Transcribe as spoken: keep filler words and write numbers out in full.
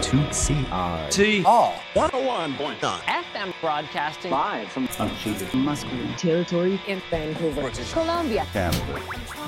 to C R T R one oh one point nine F M broadcasting live from unceded Musqueam territory in Vancouver, British Columbia, Canada.